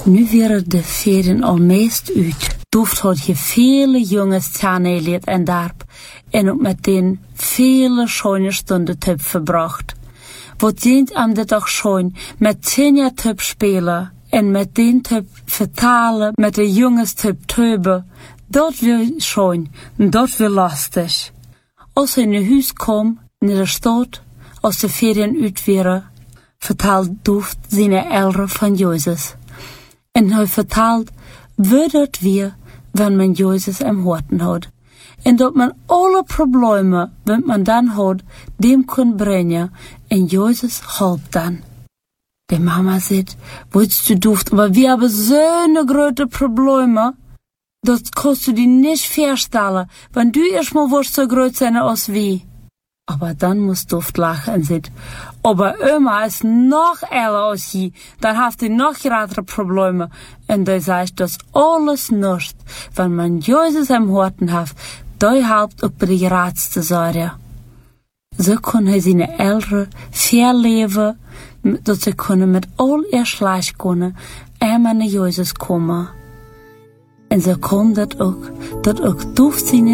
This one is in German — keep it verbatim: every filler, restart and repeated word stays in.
Nu waren de ferien al meest uit. Doeft had je vele jongens tjaaneelied en darp en ook met den vele schöne Stunden tüb verbracht. Wat dient am dit auch schoon met Tinja tüb spelen en met den tüb vertalen met de jongens tüb töben. Dat wil schoon en dat wil lastig. Als hij in een huis kwam, in de stad, als de ferien uit waren, vertaalt Doeft zijn eltern van Jezus. En hij vertaalt, wie dat weer, wenn man Jezus am Horten hat. En dat man alle Probleme, wenn man dan hat, dem kann brengen, en Jezus helpt dan. Die Mama sagt, willst du Duft, aber wir haben so eine große Probleme, das kannst du dir nicht vorstellen, wenn du erstmal wirst so groß sein als wir. Aber dann muss Duft lachen und sagt, aber Oma ist noch älter als je, dann hast du noch größere Probleme. Und da sagt, das alles nicht, wenn man Jesus am Horten hat, da hilft auch bei der größten Sorge. So kann er seine Eltern verleben, dass sie können mit all ihr Schleich können, einmal nach Jesus kommen. Und so kommt das auch, dass auch Duft seine